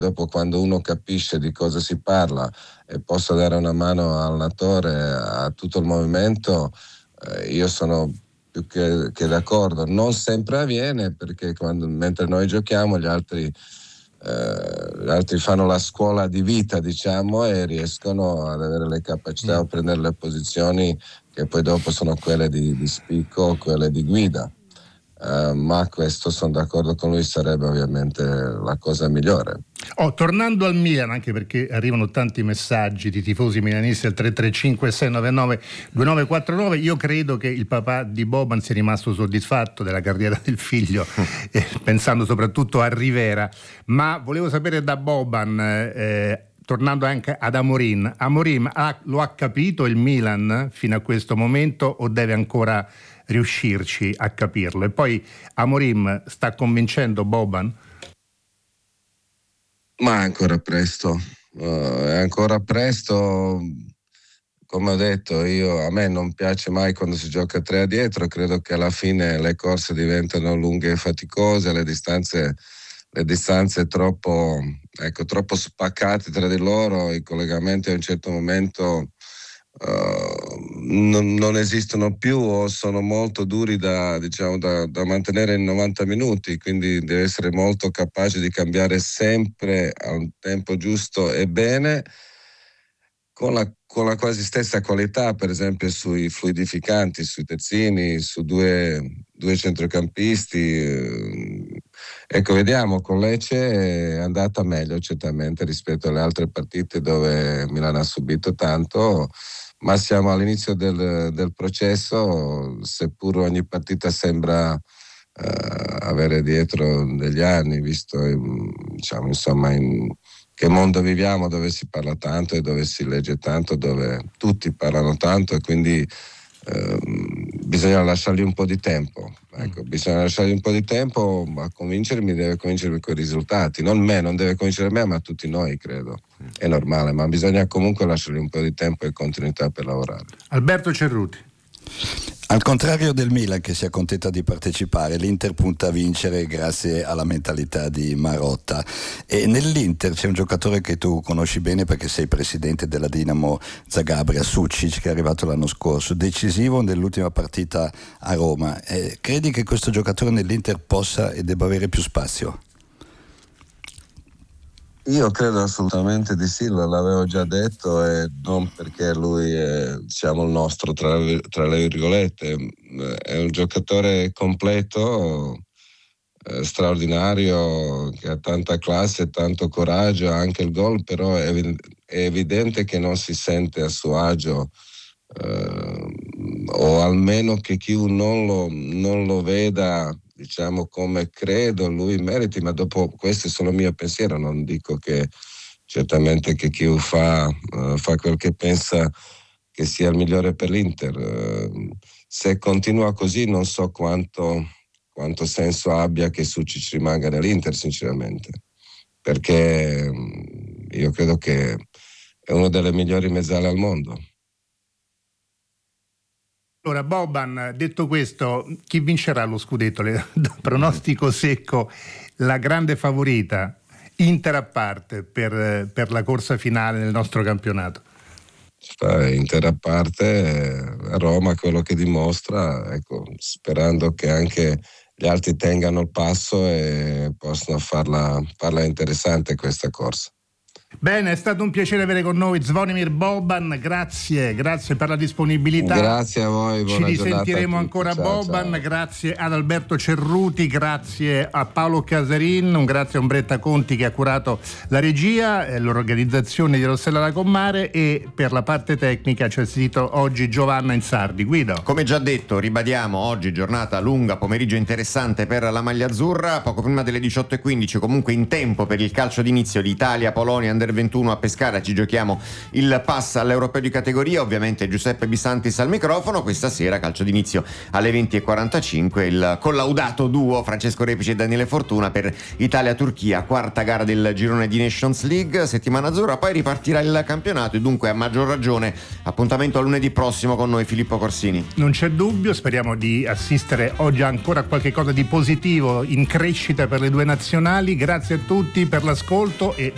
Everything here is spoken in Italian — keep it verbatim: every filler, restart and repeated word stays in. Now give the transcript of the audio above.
dopo, quando uno capisce di cosa si parla e possa dare una mano all'allenatore, a tutto il movimento, eh, io sono più che, che d'accordo. Non sempre avviene, perché quando, mentre noi giochiamo gli altri, eh, gli altri fanno la scuola di vita, diciamo, e riescono ad avere le capacità o prendere le posizioni che poi dopo sono quelle di, di spicco, quelle di guida. Uh, ma questo, sono d'accordo con lui, sarebbe ovviamente la cosa migliore. Oh, tornando al Milan, anche perché arrivano tanti messaggi di tifosi milanisti al tre tre cinque sei nove nove due nove quattro nove, io credo che il papà di Boban sia rimasto soddisfatto della carriera del figlio, eh, pensando soprattutto a Rivera, ma volevo sapere da Boban, eh, tornando anche ad Amorim, Amorim ha, lo ha capito il Milan fino a questo momento o deve ancora riuscirci a capirlo? E poi Amorim sta convincendo Boban? Ma è ancora presto, uh, è ancora presto. Come ho detto, io, a me non piace mai quando si gioca tre a dietro, credo che alla fine le corse diventano lunghe e faticose, le distanze, le distanze troppo, ecco, troppo spaccate tra di loro, i collegamenti a un certo momento Uh, non, non esistono più o sono molto duri da, diciamo, da, da mantenere in novanta minuti, quindi deve essere molto capace di cambiare sempre al tempo giusto e bene, con la, con la quasi stessa qualità, per esempio sui fluidificanti, sui terzini, su due, due centrocampisti. Ecco, vediamo, con Lecce è andata meglio certamente rispetto alle altre partite dove Milano ha subito tanto, ma siamo all'inizio del, del processo, seppur ogni partita sembra uh, avere dietro degli anni, visto in, diciamo, insomma, in che mondo viviamo, dove si parla tanto e dove si legge tanto, dove tutti parlano tanto, e quindi uh, bisogna lasciargli un po' di tempo. Ecco, bisogna lasciargli un po' di tempo, ma convincermi deve convincermi con i risultati, non me, non deve convincere me, ma tutti noi, credo. È normale, ma bisogna comunque lasciargli un po' di tempo e continuità per lavorare. Alberto Cerruti. Al contrario del Milan, che si accontenta di partecipare, l'Inter punta a vincere grazie alla mentalità di Marotta. E nell'Inter c'è un giocatore che tu conosci bene perché sei presidente della Dinamo Zagabria, Sucic, che è arrivato l'anno scorso, decisivo nell'ultima partita a Roma. Eh, credi che questo giocatore nell'Inter possa e debba avere più spazio? Io credo assolutamente di sì, l'avevo già detto, e non perché lui è, diciamo, il nostro, tra, tra le virgolette, è un giocatore completo, eh, straordinario, che ha tanta classe, tanto coraggio, ha anche il gol, però è, è evidente che non si sente a suo agio, eh, o almeno che chi non lo, non lo veda, diciamo, come credo lui meriti, ma dopo questo è solo mio pensiero, non dico che certamente che chi fa, uh, fa quel che pensa che sia il migliore per l'Inter. Uh, se continua così non so quanto, quanto senso abbia che Sucic rimanga nell'Inter, sinceramente, perché um, io credo che è uno delle migliori mezzali al mondo. Allora, Boban, detto questo, chi vincerà lo scudetto? Le, pronostico secco, la grande favorita, Inter a parte, per, per la corsa finale nel nostro campionato. Inter a parte, Roma quello che dimostra, ecco, sperando che anche gli altri tengano il passo e possano farla, farla interessante questa corsa. Bene, è stato un piacere avere con noi Zvonimir Boban, grazie, grazie per la disponibilità. Grazie a voi, buona Ci giornata. risentiremo ancora. Ciao, Boban, ciao. Grazie ad Alberto Cerruti, grazie a Paolo Casarin, un grazie a Ombretta Conti che ha curato la regia e l'organizzazione di Rossella Lacommare, e per la parte tecnica ci ha assistito oggi Giovanna Insardi. Guido. Come già detto, ribadiamo, oggi giornata lunga, pomeriggio interessante per la maglia azzurra, poco prima delle diciotto e quindici, comunque in tempo per il calcio d'inizio di Italia-Polonia Under ventuno a Pescara. Ci giochiamo il pass all'Europeo di categoria, ovviamente Giuseppe Bisantis al microfono. Questa sera calcio d'inizio alle venti e quarantacinque, il collaudato duo Francesco Repici e Daniele Fortuna per Italia-Turchia, quarta gara del girone di Nations League, settimana azzurra, poi ripartirà il campionato e dunque a maggior ragione appuntamento a lunedì prossimo con noi Filippo Corsini. Non c'è dubbio, speriamo di assistere oggi ancora a qualche cosa di positivo in crescita per le due nazionali. Grazie a tutti per l'ascolto e